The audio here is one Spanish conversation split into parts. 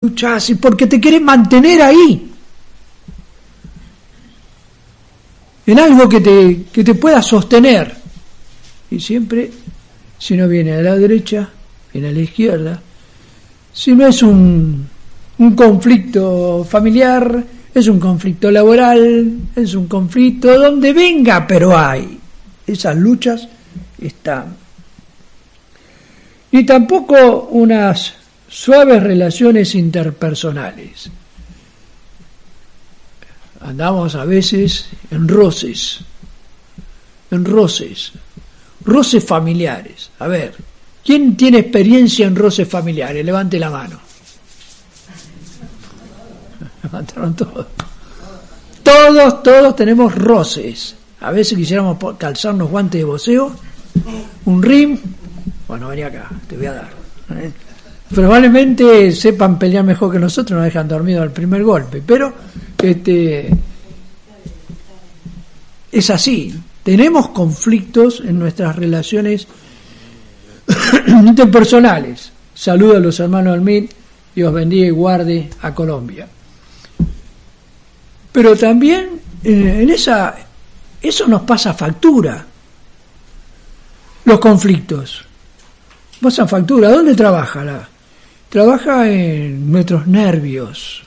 luchas y porque te querés mantener ahí, en algo que te pueda sostener. Y siempre, si no viene a la derecha, viene a la izquierda. Si no es un conflicto familiar, es un conflicto laboral, es un conflicto donde venga, pero hay. Esas luchas están. Ni tampoco unas suaves relaciones interpersonales. Andamos a veces en roces familiares. A ver, ¿quién tiene experiencia en roces familiares? Levante la mano. Levantaron todos. Todos tenemos roces. A veces quisiéramos calzarnos guantes de boxeo, un ring. Bueno, vení acá, te voy a dar. Probablemente sepan pelear mejor que nosotros, nos dejan dormidos al primer golpe, pero es así. Tenemos conflictos en nuestras relaciones interpersonales. Saludo a los hermanos Almid, Dios bendiga y guarde a Colombia. Pero también eso nos pasa factura. Los conflictos pasan factura. ¿Dónde trabaja? Trabaja en nuestros nervios.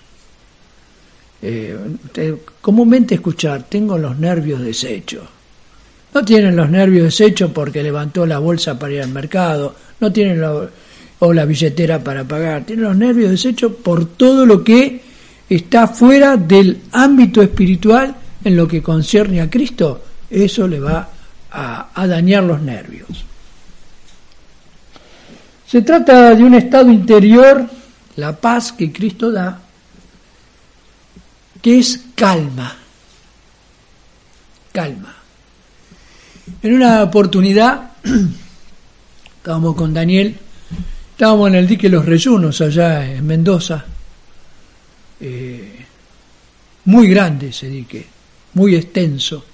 Comúnmente escuchar, tengo los nervios deshechos. No tienen los nervios deshechos porque levantó la bolsa para ir al mercado, no tienen la billetera para pagar, tienen los nervios deshechos por todo lo que está fuera del ámbito espiritual en lo que concierne a Cristo. Eso le va a dañar los nervios. Se trata de un estado interior, la paz que Cristo da, que es calma. En una oportunidad, estábamos con Daniel, estábamos en el dique Los Reyunos, allá en Mendoza. Muy grande ese dique, muy extenso.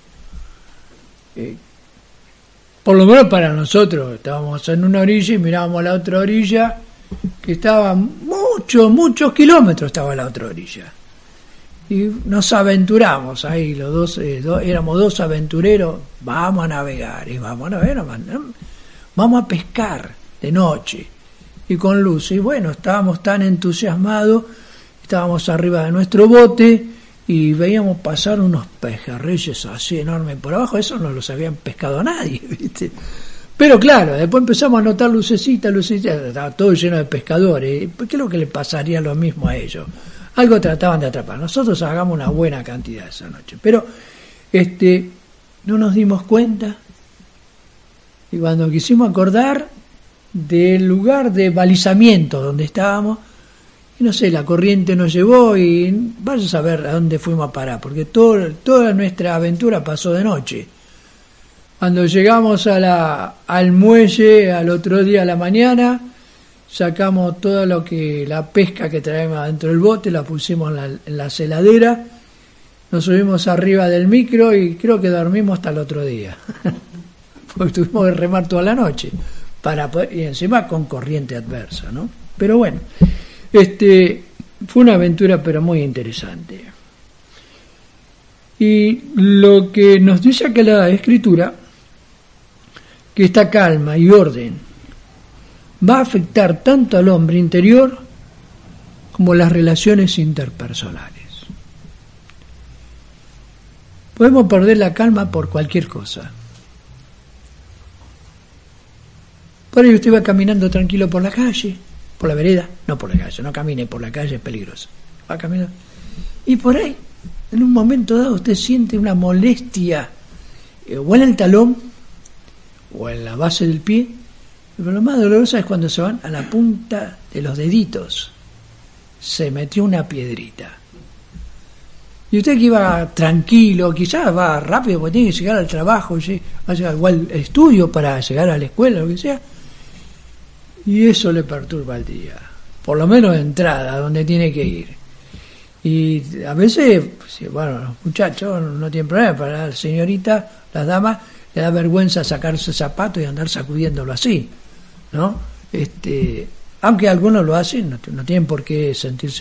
Por lo menos para nosotros, estábamos en una orilla y mirábamos a la otra orilla, que estaba muchos kilómetros estaba la otra orilla. Y nos aventuramos ahí, los dos, éramos dos aventureros, vamos a navegar, vamos a pescar de noche y con luz. Y bueno, estábamos tan entusiasmados, estábamos arriba de nuestro bote y veíamos pasar unos pejerreyes así enormes por abajo. Eso no los habían pescado nadie, ¿viste? Pero claro, después empezamos a notar lucecitas, estaba todo lleno de pescadores. ¿Qué es lo que le pasaría lo mismo a ellos? Algo trataban de atrapar. Nosotros hagamos una buena cantidad esa noche, pero no nos dimos cuenta. Y cuando quisimos acordar del lugar de balizamiento donde estábamos, y no sé, la corriente nos llevó y vaya a saber a dónde fuimos a parar, porque toda nuestra aventura pasó de noche. Cuando llegamos al muelle al otro día a la mañana, sacamos todo la pesca que traíamos adentro del bote, la pusimos en la celadera, nos subimos arriba del micro y creo que dormimos hasta el otro día. Porque tuvimos que remar toda la noche y encima con corriente adversa, ¿no? Pero bueno, fue una aventura pero muy interesante. Y lo que nos dice acá la Escritura, que esta calma y orden va a afectar tanto al hombre interior como las relaciones interpersonales. Podemos perder la calma por cualquier cosa. Por ahí usted va caminando tranquilo por la calle, por la vereda, no por la calle, no camine por la calle, es peligroso. Va caminando. Y por ahí, en un momento dado, usted siente una molestia, o en el talón, o en la base del pie. Pero lo más doloroso es cuando se van a la punta de los deditos. Se metió una piedrita. Y usted que iba tranquilo, quizás va rápido porque tiene que llegar al trabajo, va a llegar igual al estudio para llegar a la escuela, lo que sea. Y eso le perturba el día. Por lo menos de entrada, donde tiene que ir. Y a veces, bueno, los muchachos no tienen problema, para la señorita, las damas, le da vergüenza sacarse zapatos y andar sacudiéndolo así, ¿no? Aunque algunos lo hacen, no tienen por qué sentirse